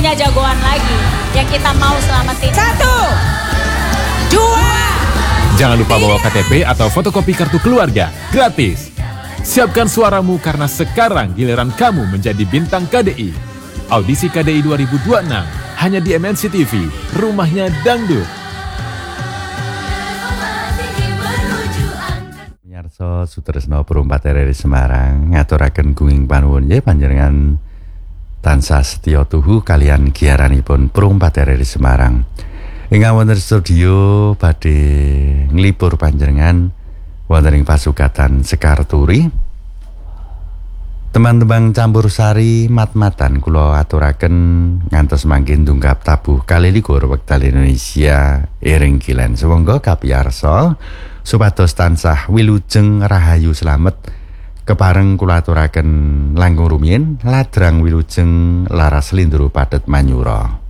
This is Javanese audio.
punya jagoan lagi yang kita mau selamatin. 1, 2. Jangan lupa bawa KTP atau fotokopi kartu keluarga, gratis. Siapkan suaramu karena sekarang giliran kamu menjadi bintang KDI. Audisi KDI 2026 hanya di MNC TV, rumahnya dangdut. Miarso Sutresno Perumpat RRI Semarang ngaturaken gunging panuwun nggih panjenengan tansah setya tuhu kalian giaranipun Perumpat RRI Semarang. Ingkang wonten studio badhe nglipur panjenengan wonten ing pasukatan Sekar Turi. Teman-teman campur sari mat-matan kula aturaken ngantos mangke ndungkap tabuh 21 wekdal Indonesia iring kilen. Sumangga kapiyarsa supados tansah wilujeng rahayu slamet kepareng kula aturaken langkung rumiyin ladrang wilujeng laras lindru padhet manyura.